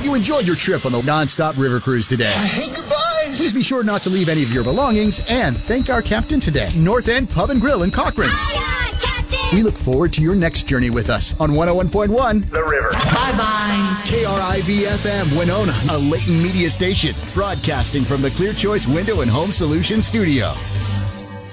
you enjoyed your trip on the non-stop river cruise today. Hey, goodbye. Please be sure not to leave any of your belongings and thank our captain today, North End Pub and Grill in Cochrane. Aye, Captain. We look forward to your next journey with us on 101.1 The River. Bye-bye. KRIV-FM Winona, a Leighton Media station, broadcasting from the Clear Choice Window and Home Solutions Studio.